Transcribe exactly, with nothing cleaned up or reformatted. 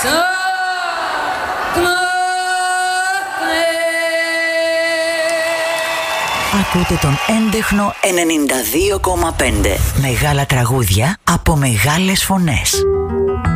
Ακούτε τον έντεχνο ενενήντα δύο κόμμα πέντε. Μεγάλα τραγούδια από μεγάλες φωνές.